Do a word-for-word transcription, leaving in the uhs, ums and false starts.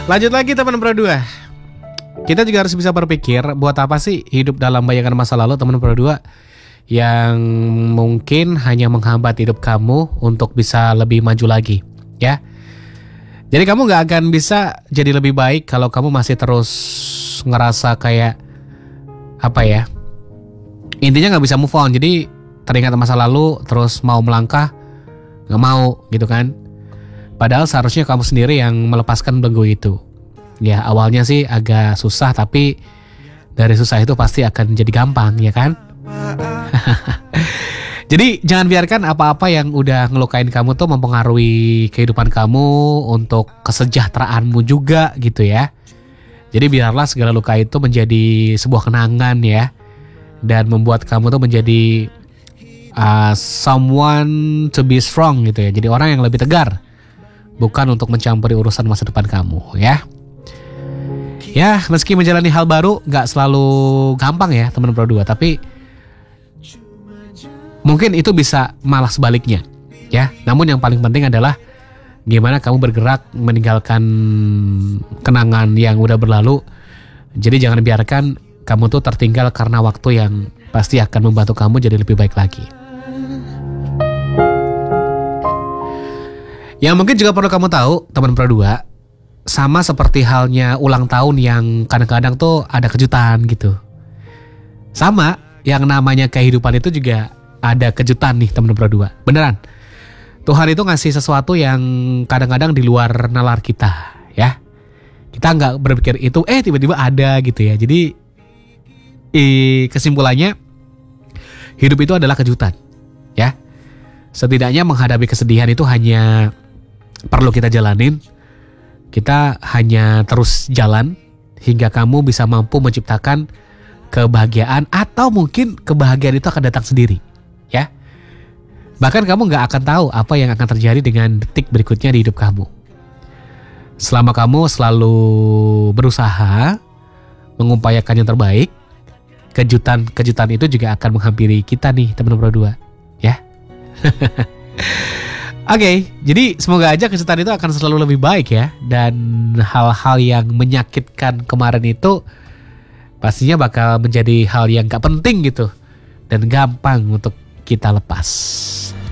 Lanjut lagi teman Pro dua. Kita juga harus bisa berpikir, buat apa sih hidup dalam bayangan masa lalu teman Pro dua, yang mungkin hanya menghambat hidup kamu untuk bisa lebih maju lagi, ya. Jadi kamu gak akan bisa jadi lebih baik kalau kamu masih terus ngerasa kayak apa ya, intinya gak bisa move on. Jadi teringat masa lalu terus mau melangkah gak mau gitu kan. Padahal seharusnya kamu sendiri yang melepaskan belenggu itu. Ya awalnya sih agak susah, tapi dari susah itu pasti akan jadi gampang, ya kan? Jadi jangan biarkan apa-apa yang udah ngelukain kamu tuh mempengaruhi kehidupan kamu untuk kesejahteraanmu juga gitu ya. Jadi biarlah segala luka itu menjadi sebuah kenangan ya, dan membuat kamu tuh menjadi uh, someone to be strong gitu ya. Jadi orang yang lebih tegar, bukan untuk mencampuri urusan masa depan kamu ya. Ya, meski menjalani hal baru gak selalu gampang ya teman Pro dua, tapi mungkin itu bisa malah sebaliknya ya. Namun yang paling penting adalah gimana kamu bergerak meninggalkan kenangan yang udah berlalu. Jadi jangan biarkan kamu tuh tertinggal karena waktu yang pasti akan membantu kamu jadi lebih baik lagi. Yang mungkin juga perlu kamu tahu teman Pro dua, sama seperti halnya ulang tahun yang kadang-kadang tuh ada kejutan gitu. Sama, yang namanya kehidupan itu juga ada kejutan nih teman Pro dua. Beneran. Tuhan itu ngasih sesuatu yang kadang-kadang di luar nalar kita, ya. Kita nggak berpikir itu, eh tiba-tiba ada gitu ya. Jadi eh, kesimpulannya hidup itu adalah kejutan, ya. Setidaknya menghadapi kesedihan itu hanya perlu kita jalanin. Kita hanya terus jalan hingga kamu bisa mampu menciptakan kebahagiaan, atau mungkin kebahagiaan itu akan datang sendiri, ya. Bahkan kamu gak akan tahu apa yang akan terjadi dengan detik berikutnya di hidup kamu. Selama kamu selalu berusaha mengupayakan yang terbaik, kejutan-kejutan itu juga akan menghampiri kita nih teman Pro dua, ya. Oke, okay, jadi semoga aja kejutan itu akan selalu lebih baik ya. Dan hal-hal yang menyakitkan kemarin itu pastinya bakal menjadi hal yang gak penting gitu, dan gampang untuk kita lepas.